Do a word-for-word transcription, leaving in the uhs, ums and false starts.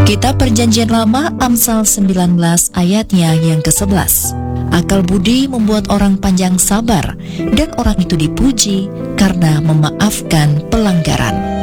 Kitab Perjanjian Lama Amsal sembilan belas ayatnya yang kesebelas. Akal budi membuat orang panjang sabar, dan orang itu dipuji karena memaafkan pelanggaran.